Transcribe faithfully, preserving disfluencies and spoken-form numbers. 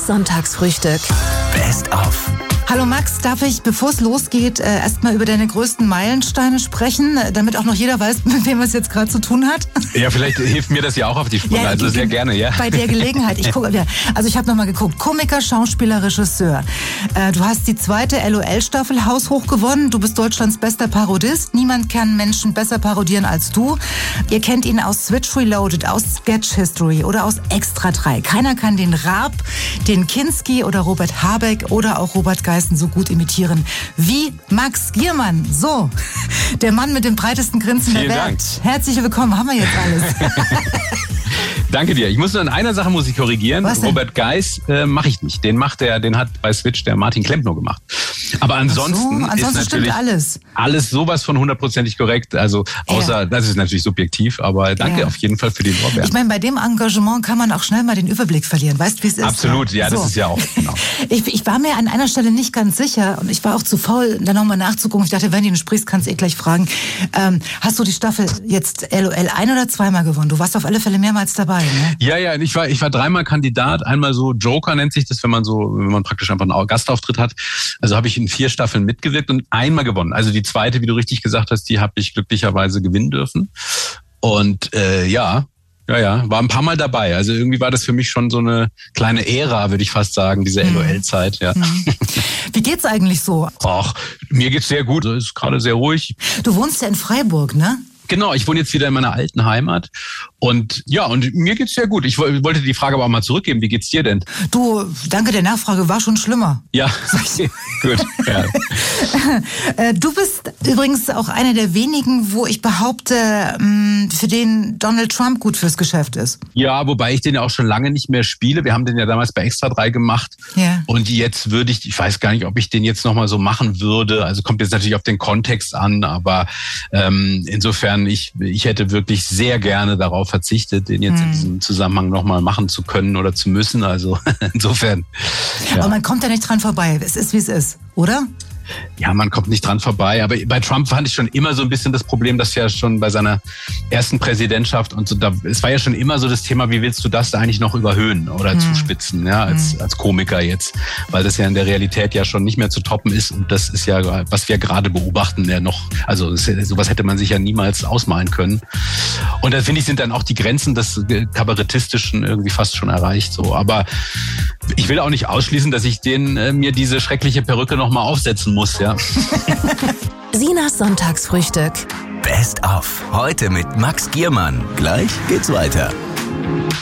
Sonntagsfrühstück. Best of. Hallo Max, darf ich, bevor es losgeht, äh, erstmal über deine größten Meilensteine sprechen, damit auch noch jeder weiß, mit wem er es jetzt gerade zu tun hat? Ja, vielleicht hilft mir das ja auch auf die Sprünge, ja, also sehr gerne, ja. Bei der Gelegenheit. Ich gucke, ja, also ich habe nochmal geguckt. Komiker, Schauspieler, Regisseur. Äh, du hast die zweite L O L-Staffel haushoch gewonnen. Du bist Deutschlands bester Parodist. Niemand kann Menschen besser parodieren als du. Ihr kennt ihn aus Switch Reloaded, aus Sketch History oder aus Extra drei. Keiner kann den Raab, den Kinski oder Robert Habeck oder auch Robert Geis so gut imitieren wie Max Giermann. So, der Mann mit dem breitesten Grinsen Vielen der Welt. Dank. Herzlich willkommen, haben wir jetzt alles. Danke dir. Ich muss nur an einer Sache muss ich korrigieren. Was denn? Robert Geis äh, mache ich nicht. Den macht der, den hat bei Switch der Martin Klempner gemacht. Aber ansonsten, so, ansonsten ist natürlich stimmt alles. Alles sowas von hundertprozentig korrekt. Also außer, ja. das ist natürlich subjektiv, aber danke ja. auf jeden Fall für den Lorbeeren. Ich meine, bei dem Engagement kann man auch schnell mal den Überblick verlieren. Weißt du, wie es ist? Absolut, ja, so. Das ist ja auch genau. Ich, ich war mir an einer Stelle nicht ganz sicher und ich war auch zu faul, da nochmal nachzugucken. Ich dachte, wenn du sprichst, kannst du eh gleich fragen. Ähm, hast du die Staffel jetzt L O L ein- oder zweimal gewonnen? Du warst auf alle Fälle mehrmals dabei, ne? Ja, ja, ich war, ich war dreimal Kandidat. Einmal so Joker nennt sich das, wenn man so, wenn man praktisch einfach einen Gastauftritt hat. Also habe ich in vier Staffeln mitgewirkt und einmal gewonnen. Also die zweite, wie du richtig gesagt hast, die habe ich glücklicherweise gewinnen dürfen. Und äh, ja, ja, ja, war ein paar Mal dabei. Also irgendwie war das für mich schon so eine kleine Ära, würde ich fast sagen, diese L O L-Zeit. Ja. Wie geht's eigentlich so? Ach, mir geht's sehr gut. Es ist gerade sehr ruhig. Du wohnst ja in Freiburg, ne? Genau, ich wohne jetzt wieder in meiner alten Heimat und ja, und mir geht's sehr gut. Ich wollte die Frage aber auch mal zurückgeben. Wie geht's dir denn? Du, danke der Nachfrage, war schon schlimmer. Ja, gut. Ja. Du bist übrigens auch einer der wenigen, wo ich behaupte, für den Donald Trump gut fürs Geschäft ist. Ja, wobei ich den ja auch schon lange nicht mehr spiele. Wir haben den ja damals bei Extra drei gemacht. Ja. Und jetzt würde ich, ich weiß gar nicht, ob ich den jetzt nochmal so machen würde. Also kommt jetzt natürlich auf den Kontext an, aber ähm, insofern Ich, ich hätte wirklich sehr gerne darauf verzichtet, den jetzt hm. in diesem Zusammenhang nochmal machen zu können oder zu müssen. Also insofern. Ja. Aber man kommt da nicht dran vorbei. Es ist, wie es ist, oder? Ja, man kommt nicht dran vorbei. Aber bei Trump fand ich schon immer so ein bisschen das Problem, dass ja schon bei seiner ersten Präsidentschaft und so, da, es war ja schon immer so das Thema, wie willst du das da eigentlich noch überhöhen oder hm. zuspitzen, ja, als, hm. als Komiker jetzt. Weil das ja in der Realität ja schon nicht mehr zu toppen ist. Und das ist ja, was wir gerade beobachten, ja noch, also sowas hätte man sich ja niemals ausmalen können. Und da finde ich, sind dann auch die Grenzen des Kabarettistischen irgendwie fast schon erreicht, so. Aber ich will auch nicht ausschließen, dass ich den, äh, mir diese schreckliche Perücke nochmal aufsetzen muss. Muss, ja. Sinas Sonntagsfrühstück. Best of. Heute mit Max Giermann. Gleich geht's weiter.